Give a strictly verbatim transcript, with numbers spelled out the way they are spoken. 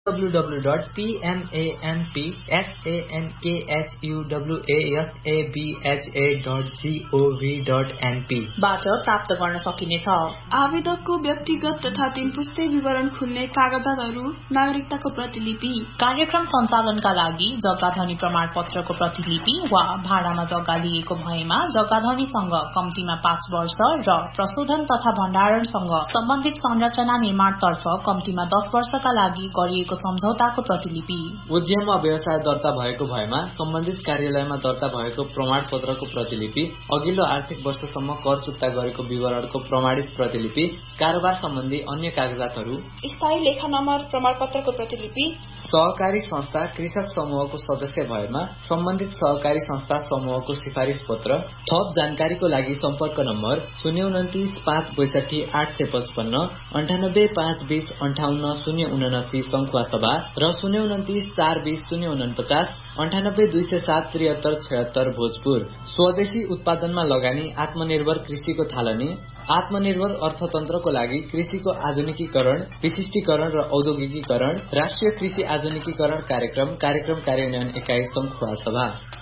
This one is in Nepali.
w w w dot p m a n p s a n k h u w a s a b h a dot gov dot n p बाट प्राप्त गर्न सकिनेछ। आवेदकको व्यक्तिगत तथा तीन पुस्ते विवरण खुल्ने कागजातहरू, नागरिकताको प्रतिलिपि, कार्यक्रम सञ्चालनका लागि जग्गाधनी प्रमाणपत्रको प्रतिलिपि वा भाडामा जग्गा लिएको भएमा जग्गाधनीसँग कम्तीमा पाँच वर्ष र प्रशोधन तथा भण्डारणसँग सम्बन्धित संरचना निर्माणतर्फ कम्तीमा दस वर्षका लागि गरिएको सम्झौताको प्रतिलिपि, उद्यम वा व्यवसाय दर्ता भएको भएमा सम्बन्धित कार्यालयमा दर्ता भएको प्रमाणपत्रको प्रतिलिपि, अघिल्लो आर्थिक वर्षसम्म कर चुक्ता गरेको विवरणको प्रमाणित प्रतिलिपि, कारोबार सम्बन्धी अन्य कागजातहरू, स्थायी लेखा नम्बर प्रमाणपत्रको प्रतिलिपि, सहकारी संस्था कृषक समूहको सदस्य भएमा सम्बन्धित सहकारी संस्था समूहको सिफारिस पत्र। थप जानकारीको लागि सम्पर्क नम्बर शून्य उन्तिस पाँच बैसठी आठ सय पचपन्न अन्ठानब्बे पाँच बीस अन्ठाउन्न शून्य उनासी सङ्खुवा सभा र शून्य उन्तिस चार बीस शून्य उनपचास अन्ठानब्बे दुई सय सात त्रिहत्तर छयत्तर भोजपुर। स्वदेशी उत्पादनमा लगानी, आत्मनिर्भर कृषिको थालनी, आत्मनिर्भर अर्थतन्त्रको लागि कृषिको आधुनिकीकरण, विशिष्टीकरण र औद्योगिकीकरण, राष्ट्रिय कृषि आधुनिकीकरण कार्यक्रम कार्यक्रम कार्यान्वयन एकाइ सङ्खुवा सभा।